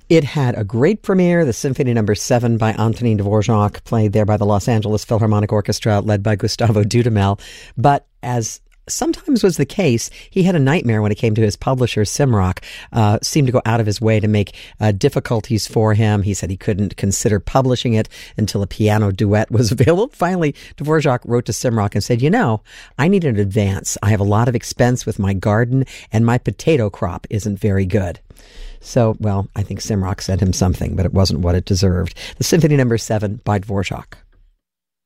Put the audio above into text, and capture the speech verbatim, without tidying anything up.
It had a great premiere, the Symphony Number seven by Antonin Dvorak, played there by the Los Angeles Philharmonic Orchestra, led by Gustavo Dudamel. But as sometimes was the case, he had a nightmare when it came to his publisher, Simrock. Uh, seemed to go out of his way to make uh, difficulties for him. He said he couldn't consider publishing it until a piano duet was available. Finally, Dvorak wrote to Simrock and said, you know, I need an advance. I have a lot of expense with my garden, and my potato crop isn't very good. So, well, I think Simrock sent him something, but it wasn't what it deserved. The Symphony Number seven by Dvorak.